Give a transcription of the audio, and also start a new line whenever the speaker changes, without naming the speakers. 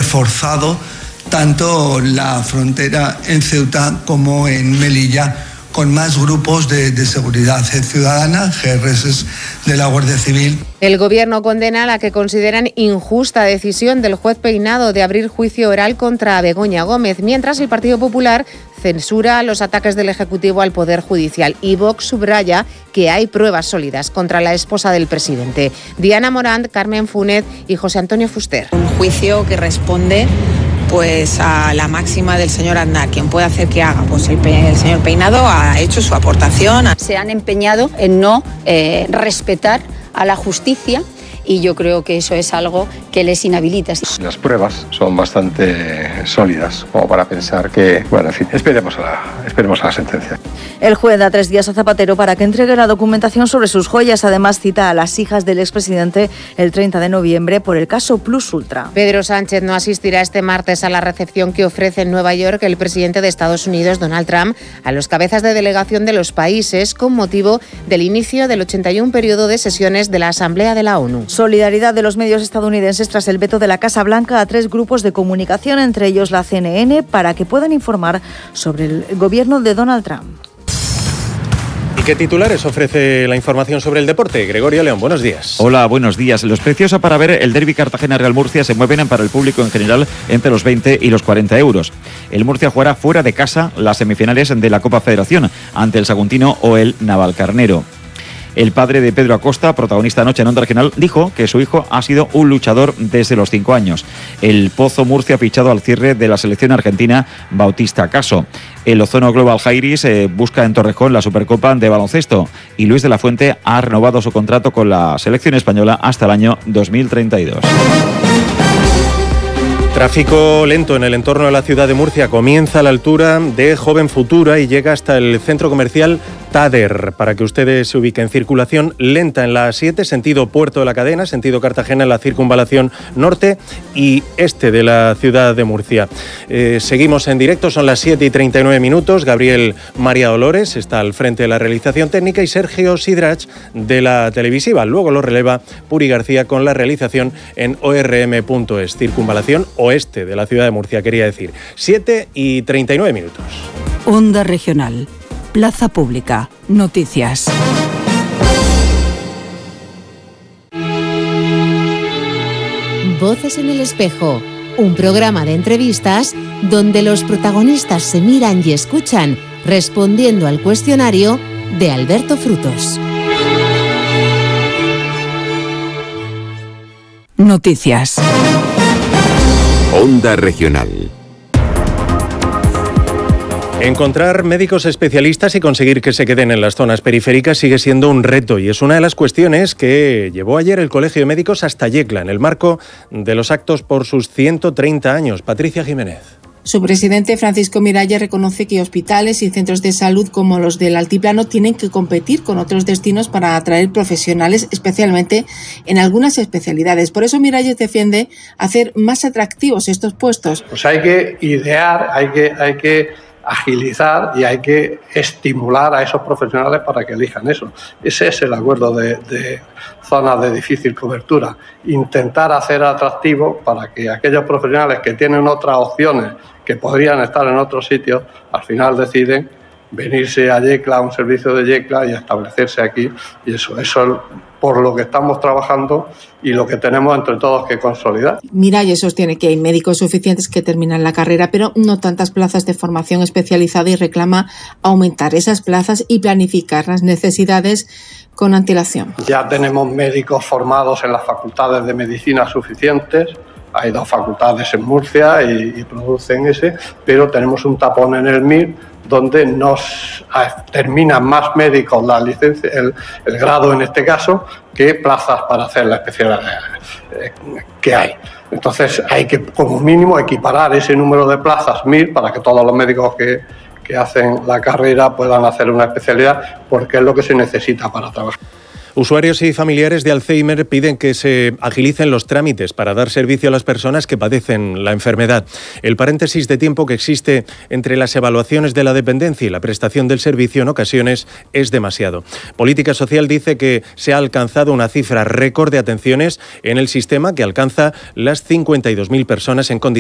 reforzado tanto la frontera en Ceuta como en Melilla, con más grupos de seguridad ciudadana, GRS de la Guardia Civil.
El Gobierno condena la que consideran injusta decisión del juez Peinado de abrir juicio oral contra Begoña Gómez, mientras el Partido Popular censura los ataques del Ejecutivo al Poder Judicial y Vox subraya que hay pruebas sólidas contra la esposa del presidente. Diana Morant, Carmen Funet y José Antonio Fuster.
Un juicio que responde a la máxima del señor Aznar. ¿Quién puede hacer que haga? Pues el señor Peinado ha hecho su aportación.
Se han empeñado en no respetar a la justicia y yo creo que eso es algo que les inhabilita.
Las pruebas son bastante sólidas como para pensar que, en fin, esperemos a la sentencia.
El juez da 3 días a Zapatero para que entregue la documentación sobre sus joyas. Además, cita a las hijas del expresidente el 30 de noviembre por el caso Plus Ultra.
Pedro Sánchez no asistirá este martes a la recepción que ofrece en Nueva York el presidente de Estados Unidos, Donald Trump, a los cabezas de delegación de los países con motivo del inicio del 81 periodo de sesiones de la Asamblea de la ONU.
Solidaridad de los medios estadounidenses tras el veto de la Casa Blanca a 3 grupos de comunicación, entre ellos la CNN, para que puedan informar sobre el gobierno de Donald Trump.
¿Y qué titulares ofrece la información sobre el deporte? Gregorio León, buenos días.
Hola, buenos días. Los precios para ver el derbi Cartagena-Real Murcia se mueven para el público en general entre los 20 y los 40 euros. El Murcia jugará fuera de casa las semifinales de la Copa Federación ante el Saguntino o el Navalcarnero. El padre de Pedro Acosta, protagonista anoche en Onda Regional, dijo que su hijo ha sido un luchador desde los 5 años. El Pozo Murcia ha fichado al cierre de la selección argentina Bautista Caso. El Ozono Global Jairis busca en Torrejón la Supercopa de baloncesto y Luis de la Fuente ha renovado su contrato con la selección española hasta el año 2032.
Tráfico lento en el entorno de la ciudad de Murcia. Comienza a la altura de Joven Futura y llega hasta el centro comercial Tader. Para que ustedes se ubiquen, circulación lenta en la A7, sentido Puerto de la Cadena, sentido Cartagena en la circunvalación norte y este de la ciudad de Murcia. Seguimos en directo, son las 7:39. Gabriel María Dolores está al frente de la realización técnica y Sergio Sidrach de la televisiva. Luego lo releva Puri García con la realización en ORM.es. Circunvalación oeste de la ciudad de Murcia, quería decir. 7:39.
Onda Regional. Plaza Pública. Noticias.
Voces en el espejo. Un programa de entrevistas donde los protagonistas se miran y escuchan respondiendo al cuestionario de Alberto Frutos.
Noticias.
Onda Regional.
Encontrar médicos especialistas y conseguir que se queden en las zonas periféricas sigue siendo un reto y es una de las cuestiones que llevó ayer el Colegio de Médicos hasta Yecla, en el marco de los actos por sus 130 años. Patricia Jiménez.
Su presidente, Francisco Miralles, reconoce que hospitales y centros de salud como los del Altiplano tienen que competir con otros destinos para atraer profesionales, especialmente en algunas especialidades. Por eso Miralles defiende hacer más atractivos estos puestos.
Pues hay que idear, hay que agilizar y hay que estimular a esos profesionales para que elijan eso. Ese es el acuerdo de zonas de difícil cobertura. Intentar hacer atractivo para que aquellos profesionales que tienen otras opciones que podrían estar en otros sitios, al final deciden venirse a Yecla, a un servicio de Yecla y establecerse aquí. Y eso es por lo que estamos trabajando y lo que tenemos entre todos que consolidar.
Miralles sostiene que hay médicos suficientes que terminan la carrera, pero no tantas plazas de formación especializada y reclama aumentar esas plazas y planificar las necesidades con antelación.
Ya tenemos médicos formados en las facultades de medicina suficientes. Hay 2 facultades en Murcia y producen ese, pero tenemos un tapón en el MIR donde nos terminan más médicos la licencia, el grado en este caso, que plazas para hacer la especialidad que hay. Entonces hay que, como mínimo, equiparar ese número de plazas MIR para que todos los médicos que hacen la carrera puedan hacer una especialidad, porque es lo que se necesita para trabajar.
Usuarios y familiares de Alzheimer piden que se agilicen los trámites para dar servicio a las personas que padecen la enfermedad. El paréntesis de tiempo que existe entre las evaluaciones de la dependencia y la prestación del servicio en ocasiones es demasiado. Política Social dice que se ha alcanzado una cifra récord de atenciones en el sistema que alcanza las 52.000 personas en condiciones